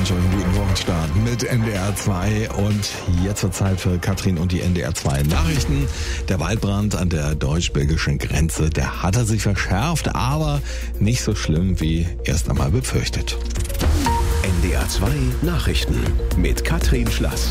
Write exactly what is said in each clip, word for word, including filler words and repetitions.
wünsche euch einen guten Wochenstart mit N D R zwei und jetzt wird Zeit für Katrin und die N D R zwei Nachrichten. Der Waldbrand an der deutsch-belgischen Grenze, der hatte sich verschärft, aber nicht so schlimm wie erst einmal befürchtet. N D R zwei Nachrichten mit Katrin Schlass.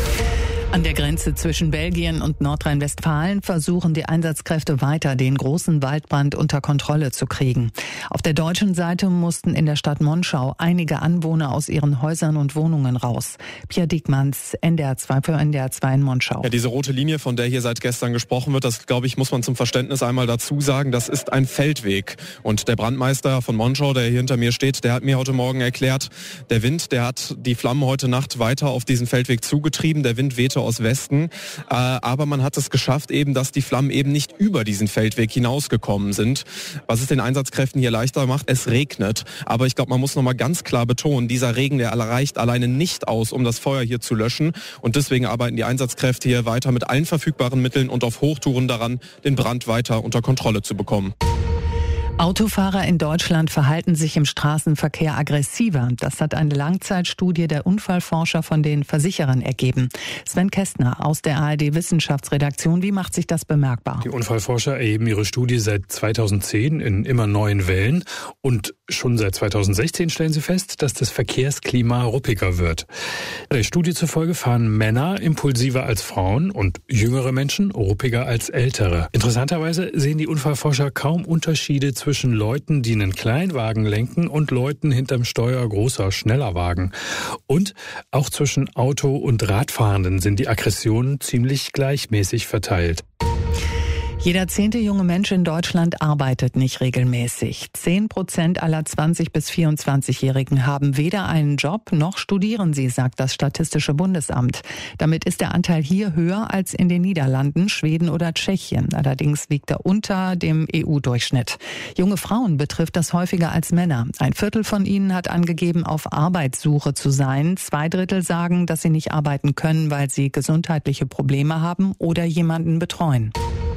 An der Grenze zwischen Belgien und Nordrhein-Westfalen versuchen die Einsatzkräfte weiter, den großen Waldbrand unter Kontrolle zu kriegen. Auf der deutschen Seite mussten in der Stadt Monschau einige Anwohner aus ihren Häusern und Wohnungen raus. Pierre Diekmanns, N D R zwei für N D R zwei in Monschau. Ja, diese rote Linie, von der hier seit gestern gesprochen wird, das, glaube ich, muss man zum Verständnis einmal dazu sagen, das ist ein Feldweg. Und der Brandmeister von Monschau, der hier hinter mir steht, der hat mir heute Morgen erklärt, der Wind, der hat die Flammen heute Nacht weiter auf diesen Feldweg zugetrieben. Der Wind wehte aus Westen, äh, aber man hat es geschafft, eben, dass die Flammen eben nicht über diesen Feldweg hinausgekommen sind. Was es den Einsatzkräften hier leichter macht, es regnet. Aber ich glaube, man muss nochmal ganz klar betonen, dieser Regen, der reicht alleine nicht aus, um das Feuer hier zu löschen. Und deswegen arbeiten die Einsatzkräfte hier weiter mit allen verfügbaren Mitteln und auf Hochtouren daran, den Brand weiter unter Kontrolle zu bekommen. Autofahrer in Deutschland verhalten sich im Straßenverkehr aggressiver. Das hat eine Langzeitstudie der Unfallforscher von den Versicherern ergeben. Sven Kästner aus der A R D-Wissenschaftsredaktion, wie macht sich das bemerkbar? Die Unfallforscher erheben ihre Studie seit zweitausendzehn in immer neuen Wellen. Und schon seit zweitausendsechzehn stellen sie fest, dass das Verkehrsklima ruppiger wird. Der Studie zufolge fahren Männer impulsiver als Frauen und jüngere Menschen ruppiger als ältere. Interessanterweise sehen die Unfallforscher kaum Unterschiede zwischen Leuten, die einen Kleinwagen lenken und Leuten hinterm Steuer großer, schneller Wagen. Und auch zwischen Auto- und Radfahrenden sind die Aggressionen ziemlich gleichmäßig verteilt. Jeder zehnte junge Mensch in Deutschland arbeitet nicht regelmäßig. Zehn Prozent aller zwanzig- bis vierundzwanzigjährigen haben weder einen Job noch studieren sie, sagt das Statistische Bundesamt. Damit ist der Anteil hier höher als in den Niederlanden, Schweden oder Tschechien. Allerdings liegt er unter dem E U-Durchschnitt. Junge Frauen betrifft das häufiger als Männer. Ein Viertel von ihnen hat angegeben, auf Arbeitssuche zu sein. Zwei Drittel sagen, dass sie nicht arbeiten können, weil sie gesundheitliche Probleme haben oder jemanden betreuen.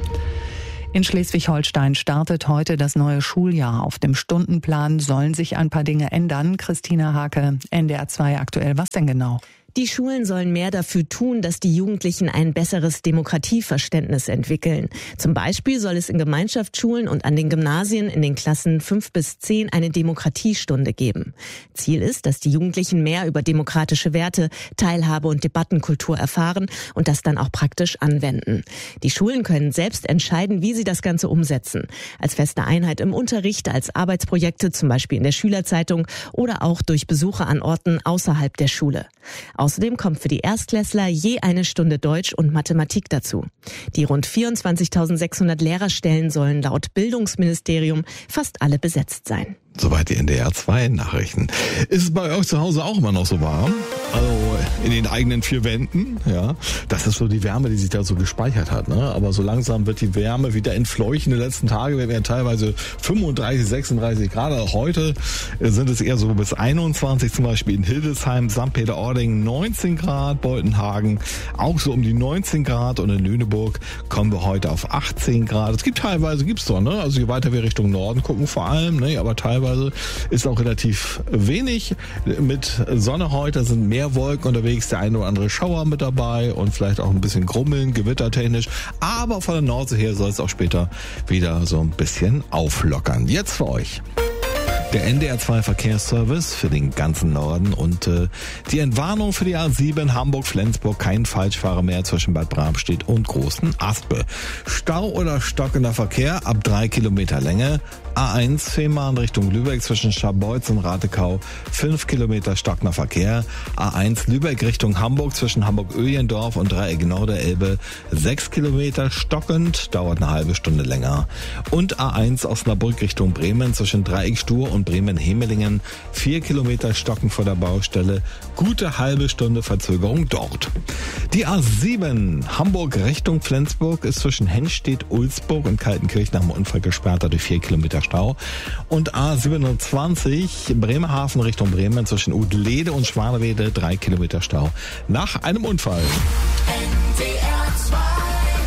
In Schleswig-Holstein startet heute das neue Schuljahr. Auf dem Stundenplan sollen sich ein paar Dinge ändern. Christina Hake, N D R zwei aktuell. Was denn genau? Die Schulen sollen mehr dafür tun, dass die Jugendlichen ein besseres Demokratieverständnis entwickeln. Zum Beispiel soll es in Gemeinschaftsschulen und an den Gymnasien in den Klassen fünf bis zehn eine Demokratiestunde geben. Ziel ist, dass die Jugendlichen mehr über demokratische Werte, Teilhabe und Debattenkultur erfahren und das dann auch praktisch anwenden. Die Schulen können selbst entscheiden, wie sie das Ganze umsetzen. Als feste Einheit im Unterricht, als Arbeitsprojekte, zum Beispiel in der Schülerzeitung oder auch durch Besuche an Orten außerhalb der Schule. Außerdem kommt für die Erstklässler je eine Stunde Deutsch und Mathematik dazu. Die rund vierundzwanzigtausendsechshundert Lehrerstellen sollen laut Bildungsministerium fast alle besetzt sein. Soweit die N D R zwei Nachrichten. Ist es bei euch zu Hause auch immer noch so warm? Also in den eigenen vier Wänden, ja. Das ist so die Wärme, die sich da so gespeichert hat, ne? Aber so langsam wird die Wärme wieder entfleuchen. Die letzten Tage werden teilweise fünfunddreißig, sechsunddreißig Grad. Auch heute sind es eher so bis einundzwanzig, zum Beispiel in Hildesheim, Sankt Peter-Ording neunzehn Grad, Boltenhagen auch so um die neunzehn Grad und in Lüneburg kommen wir heute auf achtzehn Grad. Es gibt teilweise, gibt's doch, ne? Also je weiter wir Richtung Norden gucken vor allem, ne? Aber teilweise ist auch relativ wenig mit Sonne heute, sind mehr Wolken unterwegs, der eine oder andere Schauer mit dabei und vielleicht auch ein bisschen Grummeln, gewittertechnisch, aber von der Nordsee her soll es auch später wieder so ein bisschen auflockern. Jetzt für euch der N D R zwei Verkehrsservice für den ganzen Norden und äh, die Entwarnung für die A sieben Hamburg-Flensburg, kein Falschfahrer mehr zwischen Bad Bramstedt und Großen Aspe. Stau oder stockender Verkehr ab drei Kilometer Länge. A eins Fehmarn Richtung Lübeck zwischen Scharbeutz und Ratekau, fünf Kilometer stockender Verkehr. A eins Lübeck Richtung Hamburg zwischen Hamburg-Öhlendorf und Dreieck Norderelbe, sechs Kilometer stockend, dauert eine halbe Stunde länger. Und A eins Osnabrück Richtung Bremen zwischen Dreieck Stur und Bremen-Hemelingen, vier Kilometer stocken vor der Baustelle, gute halbe Stunde Verzögerung dort. Die A sieben Hamburg Richtung Flensburg ist zwischen Hennstedt, Ulsburg und Kaltenkirchen nach dem Unfall gesperrt, dadurch vier Kilometer Stau. Und A siebenundzwanzig Bremerhaven Richtung Bremen zwischen Udlede und Schwanewede, drei Kilometer Stau nach einem Unfall. N D R zwei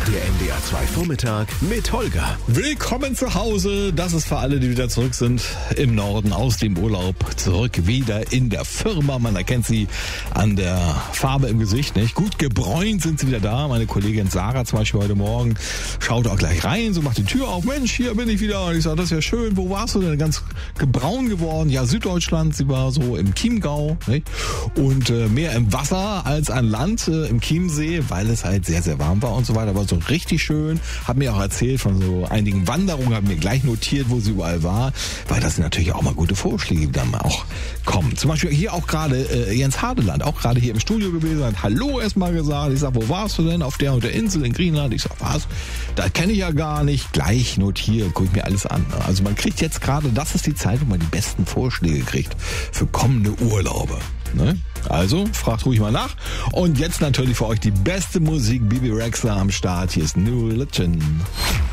Der N D R zwei Vormittag mit Holger. Willkommen zu Hause. Das ist für alle, die wieder zurück sind im Norden aus dem Urlaub. Zurück wieder in der Firma. Man erkennt sie an der Farbe im Gesicht, nicht? Gut gebräunt sind sie wieder da. Meine Kollegin Sarah zum Beispiel heute Morgen schaut auch gleich rein, so macht die Tür auf. Mensch, hier bin ich wieder. Und ich sage, das ist ja schön. Wo warst du denn? Ganz braun geworden. Ja, Süddeutschland. Sie war so im Chiemgau, nicht? Und äh, mehr im Wasser als an Land äh, im Chiemsee, weil es halt sehr, sehr warm war und so weiter. Aber so richtig schön. Hat mir auch erzählt von so einigen Wanderungen, hat mir gleich notiert, wo sie überall war, weil das sind natürlich auch mal gute Vorschläge, die dann mal auch kommen. Zum Beispiel hier auch gerade äh, Jens Hadeland, auch gerade hier im Studio gewesen, hat Hallo erstmal gesagt. Ich sag, wo warst du denn? Auf der und der Insel in Griechenland. Ich sag, was? Da kenne ich ja gar nicht. Gleich notiert, guck ich mir alles an. Also man kriegt jetzt gerade, das ist die Zeit, wo man die besten Vorschläge kriegt für kommende Urlaube. Ne? Also, fragt ruhig mal nach. Und jetzt natürlich für euch die beste Musik. Bibi Rexha am Start. Hier ist New Religion.